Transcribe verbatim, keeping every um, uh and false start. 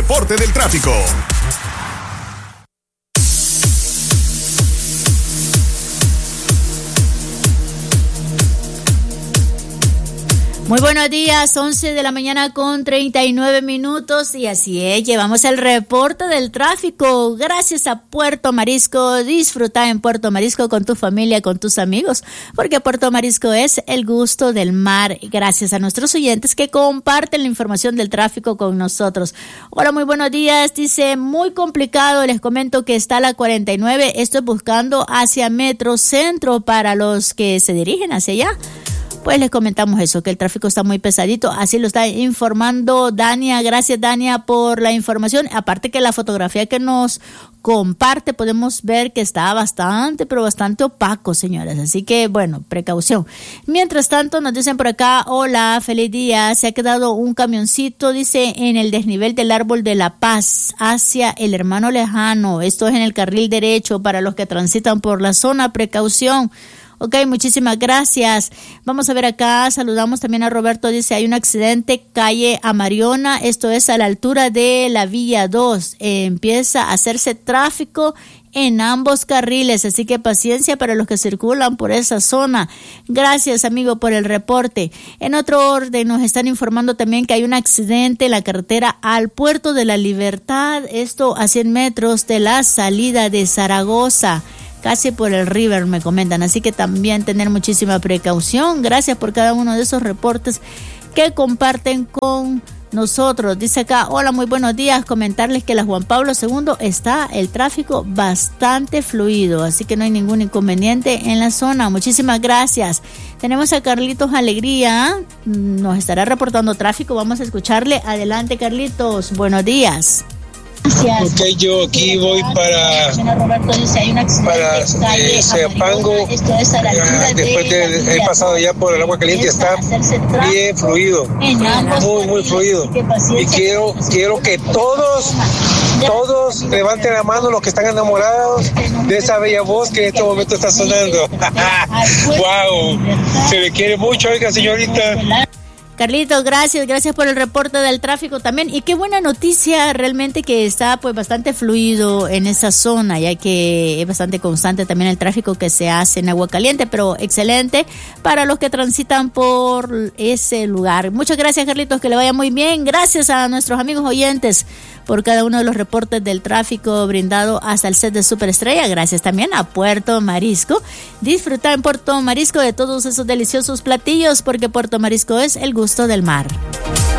reporte del tráfico. Muy buenos días, once de la mañana con treinta y nueve minutos y así es, llevamos el reporte del tráfico gracias a Puerto Marisco. Disfruta en Puerto Marisco con tu familia, con tus amigos, porque Puerto Marisco es el gusto del mar. Gracias a nuestros oyentes que comparten la información del tráfico con nosotros. Hola, muy buenos días, dice, muy complicado, les comento que está la cuarenta y nueve, estoy buscando hacia Metro Centro para los que se dirigen hacia allá. Pues les comentamos eso, que el tráfico está muy pesadito, así lo está informando Dania. Gracias, Dania, por la información. Aparte que la fotografía que nos comparte podemos ver que está bastante, pero bastante opaco, señoras. Así que, bueno, precaución. Mientras tanto, nos dicen por acá, hola, feliz día. Se ha quedado un camioncito, dice, en el desnivel del Árbol de la Paz hacia el Hermano Lejano. Esto es en el carril derecho para los que transitan por la zona. Precaución. Ok, muchísimas gracias. Vamos a ver acá, saludamos también a Roberto, dice, hay un accidente, calle Amariona, esto es a la altura de la Villa dos. Eh, empieza a hacerse tráfico en ambos carriles, así que paciencia para los que circulan por esa zona. Gracias, amigo, por el reporte. En otro orden, nos están informando también que hay un accidente en la carretera al Puerto de la Libertad, esto a cien metros de la salida de Zaragoza. Casi por el River, me comentan, así que también tener muchísima precaución. Gracias por cada uno de esos reportes que comparten con nosotros. Dice acá, hola, muy buenos días, comentarles que la Juan Pablo segundo está el tráfico bastante fluido, así que no hay ningún inconveniente en la zona. Muchísimas gracias. Tenemos a Carlitos Alegría, nos estará reportando tráfico, vamos a escucharle. Adelante, Carlitos, buenos días. Ok, yo aquí voy para para eh, Seapango, eh, después de he pasado ya por el agua caliente, está bien fluido, muy muy fluido, y quiero quiero que todos todos levanten la mano los que están enamorados de esa bella voz que en este momento está sonando. Wow, se le quiere mucho, oiga, señorita. Carlitos, gracias, gracias por el reporte del tráfico también, y qué buena noticia realmente que está pues bastante fluido en esa zona, ya que es bastante constante también el tráfico que se hace en Agua Caliente, pero excelente para los que transitan por ese lugar. Muchas gracias, Carlitos, que le vaya muy bien. Gracias a nuestros amigos oyentes por cada uno de los reportes del tráfico brindado hasta el set de Superestrella. Gracias también a Puerto Marisco. Disfrutar en Puerto Marisco de todos esos deliciosos platillos, porque Puerto Marisco es el gusto del mar.